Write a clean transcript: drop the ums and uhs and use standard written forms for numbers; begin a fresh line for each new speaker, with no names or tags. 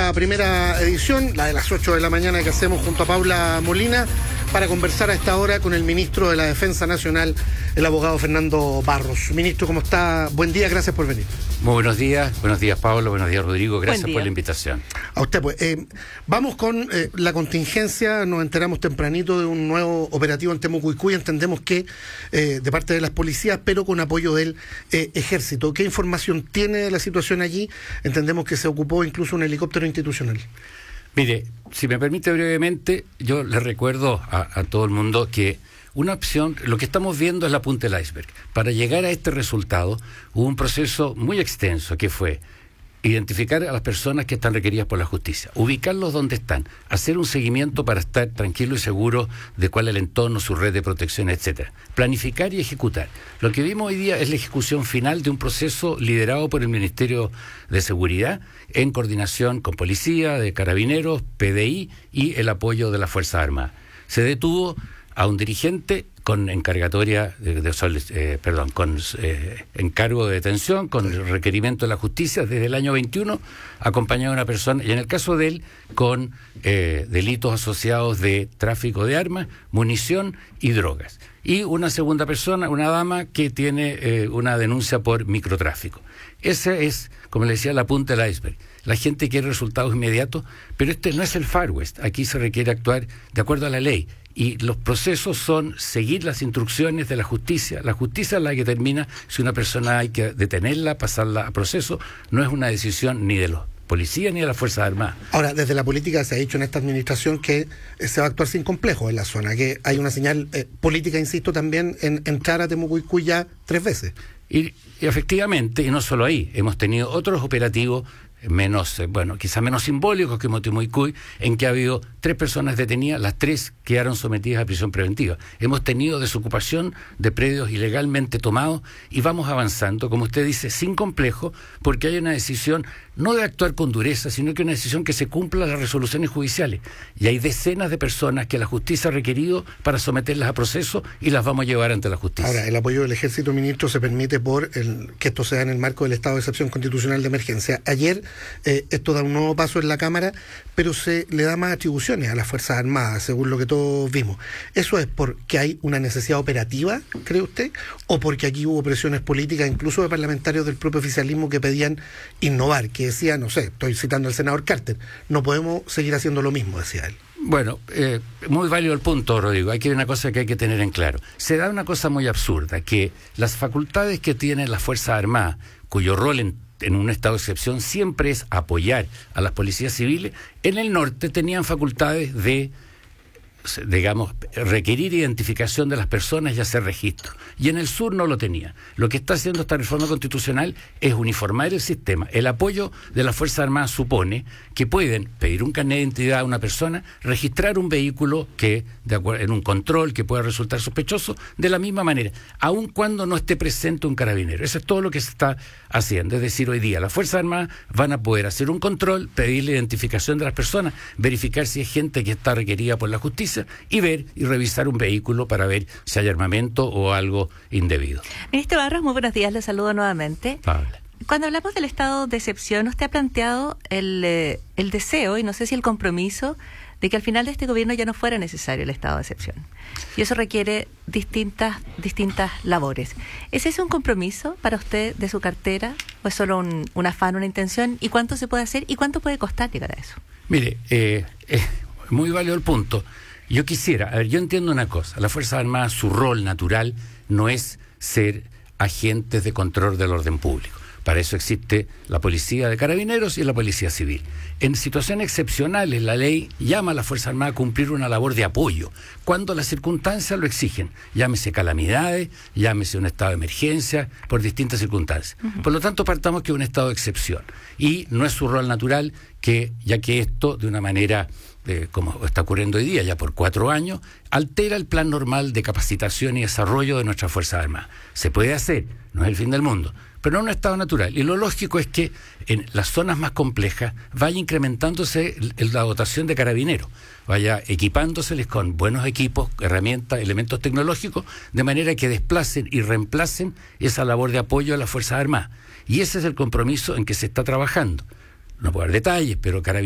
esta primera edición, la de las 8 de la mañana que hacemos junto a Paula Molina, para conversar a esta hora con el ministro de la Defensa Nacional, el abogado Fernando Barros. Ministro, ¿cómo está? Buen día, gracias por venir.
Muy buenos días Pablo, buenos días Rodrigo, gracias por la invitación.
A usted, pues. Vamos con la contingencia, nos enteramos tempranito de un nuevo operativo en Temucuicú y entendemos que de parte de las policías, pero con apoyo del ejército. ¿Qué información tiene de la situación allí? Entendemos que se ocupó incluso un helicóptero institucional.
Mire, si me permite brevemente, yo le recuerdo a todo el mundo que una opción, lo que estamos viendo es la punta del iceberg. Para llegar a este resultado hubo un proceso muy extenso que fue identificar a las personas que están requeridas por la justicia, ubicarlos donde están, hacer un seguimiento para estar tranquilo y seguro de cuál es el entorno, su red de protección, etcétera. Planificar y ejecutar. Lo que vimos hoy día es la ejecución final de un proceso liderado por el Ministerio de Seguridad en coordinación con Policía, de Carabineros, PDI y el apoyo de las Fuerzas Armadas. Se detuvo a un dirigente con encargatoria con encargo de detención, con requerimiento de la justicia desde el año 21, acompañado de una persona, y en el caso de él, con delitos asociados de tráfico de armas, munición y drogas. Y una segunda persona, una dama, que tiene una denuncia por microtráfico. Esa es, como le decía, la punta del iceberg. La gente quiere resultados inmediatos, pero este no es el Far West. Aquí se requiere actuar de acuerdo a la ley. Y los procesos son seguir las instrucciones de la justicia. La justicia es la que determina si una persona hay que detenerla, pasarla a proceso. No es una decisión ni de los policías ni de las Fuerzas Armadas. Ahora,
desde la política se ha dicho en esta administración que se va a actuar sin complejos en la zona, que hay una señal política, insisto, también en entrar a Temucuicú ya 3 veces.
Y efectivamente, y no solo ahí, hemos tenido otros operativos menos, quizás menos simbólicos que Temucuicú, en que ha habido 3 personas detenidas, las 3 quedaron sometidas a prisión preventiva. Hemos tenido desocupación de predios ilegalmente tomados y vamos avanzando, como usted dice, sin complejo, porque hay una decisión no de actuar con dureza, sino que una decisión que se cumpla las resoluciones judiciales. Y hay decenas de personas que la justicia ha requerido para someterlas a proceso y las vamos a llevar ante la justicia.
Ahora, el apoyo del ejército, ministro, se permite por que esto sea en el marco del estado de excepción constitucional de emergencia. Ayer esto da un nuevo paso en la Cámara, pero se le da más atribuciones a las Fuerzas Armadas, según lo que todos vimos. ¿Eso es porque hay una necesidad operativa, cree usted? ¿O porque aquí hubo presiones políticas, incluso de parlamentarios del propio oficialismo, que pedían innovar, que decía, no sé, estoy citando al senador Carter, no podemos seguir haciendo lo mismo, decía él?
Bueno, muy válido el punto, Rodrigo. Hay una cosa que hay que tener en claro. Se da una cosa muy absurda, que las facultades que tienen las Fuerzas Armadas, cuyo rol en un estado de excepción siempre es apoyar a las policías civiles, en el norte tenían facultades de, digamos, requerir identificación de las personas y hacer registro. Y en el sur no lo tenía. Lo que está haciendo esta reforma constitucional es uniformar el sistema. El apoyo de las Fuerzas Armadas supone que pueden pedir un carnet de identidad a una persona, registrar un vehículo que, en un control que pueda resultar sospechoso, de la misma manera, aun cuando no esté presente un carabinero. Eso es todo lo que se está haciendo. Es decir, hoy día las Fuerzas Armadas van a poder hacer un control, pedir la identificación de las personas, verificar si es gente que está requerida por la justicia, y ver y revisar un vehículo para ver si hay armamento o algo indebido.
Ministro Barros, muy buenos días, le saludo nuevamente.
Paula.
Cuando hablamos del estado de excepción, usted ha planteado el deseo, y no sé si el compromiso, de que al final de este gobierno ya no fuera necesario el estado de excepción. Y eso requiere distintas labores. ¿Es ese un compromiso para usted de su cartera? ¿O es solo un afán, una intención? ¿Y cuánto se puede hacer? ¿Y cuánto puede costar llegar a eso?
Mire, muy válido el punto. Yo entiendo una cosa, las Fuerzas Armadas, su rol natural no es ser agentes de control del orden público. Para eso existe la Policía de Carabineros y la Policía Civil. En situaciones excepcionales, la ley llama a la Fuerza Armada a cumplir una labor de apoyo, cuando las circunstancias lo exigen. Llámese calamidades, llámese un estado de emergencia, por distintas circunstancias. Uh-huh. Por lo tanto, partamos que es un estado de excepción. Y no es su rol natural, ya que esto, de una manera, como está ocurriendo hoy día, ya por 4 años, altera el plan normal de capacitación y desarrollo de nuestras Fuerzas Armadas. Se puede hacer, no es el fin del mundo, pero no en un estado natural. Y lo lógico es que en las zonas más complejas vaya incrementándose la dotación de carabineros, vaya equipándoseles con buenos equipos, herramientas, elementos tecnológicos, de manera que desplacen y reemplacen esa labor de apoyo a las Fuerzas Armadas. Y ese es el compromiso en que se está trabajando. No puedo dar detalles, pero